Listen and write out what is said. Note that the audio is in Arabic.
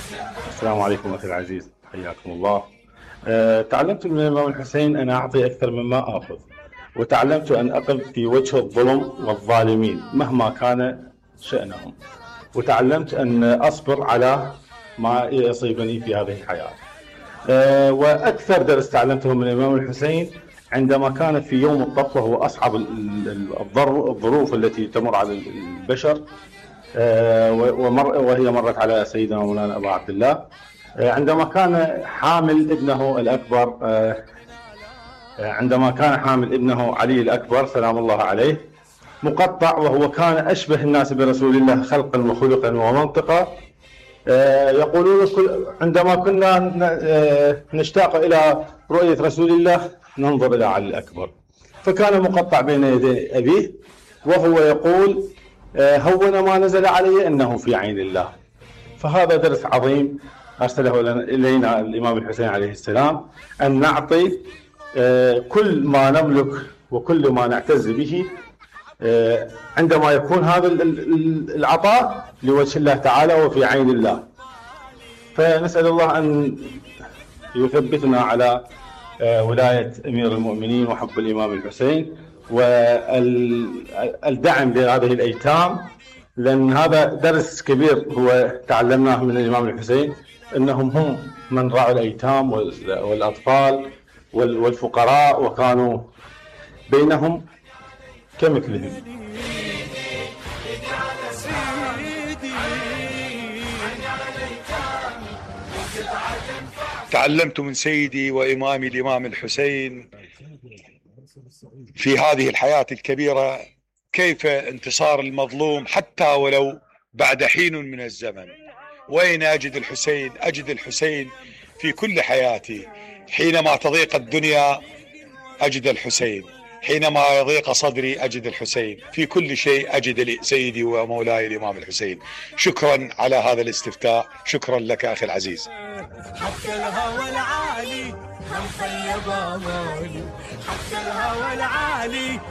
السلام عليكم أخي العزيز، حياكم الله. تعلمت من الإمام الحسين أن أعطي أكثر مما آخذ، وتعلمت أن أقف في وجه الظلم والظالمين مهما كان شأنهم، وتعلمت أن أصبر على ما يصيبني في هذه الحياة. وأكثر درس تعلمته من الإمام الحسين عندما كان في يوم الطف، وهو أصعب الظروف التي تمر على البشر، وهي مرت على سيدنا مولانا أبا عبد الله، عندما كان حامل ابنه الأكبر، علي الأكبر سلام الله عليه مقطع، وهو كان أشبه الناس برسول الله خلقا وخلقا ومنطقا. يقولون عندما كنا نشتاق إلى رؤية رسول الله ننظر إلى علي الأكبر، فكان مقطع بين يدي أبيه وهو يقول: هون ما نزل علي أنه في عين الله. فهذا درس عظيم أرسله إلينا الإمام الحسين عليه السلام، أن نعطي كل ما نملك وكل ما نعتز به عندما يكون هذا العطاء لوجه الله تعالى وفي عين الله. فنسأل الله أن يثبتنا على ولاية أمير المؤمنين وحب الإمام الحسين والدعم لهذه الأيتام، لأن هذا درس كبير هو تعلمناه من الإمام الحسين، أنهم هم من رعوا الأيتام والأطفال والفقراء، وكانوا بينهم كمثلهم. تعلمت من سيدي وإمامي الإمام الحسين في هذه الحياة الكبيرة كيف انتصار المظلوم حتى ولو بعد حين من الزمن. وين أجد الحسين؟ أجد الحسين في كل حياتي. حينما تضيق الدنيا أجد الحسين، حينما يضيق صدري أجد الحسين، في كل شيء أجد سيدي ومولاي الإمام الحسين. شكرا على هذا الاستفتاء، شكرا لك أخي العزيز. حتى الهوى العالي حتى الهوى العالي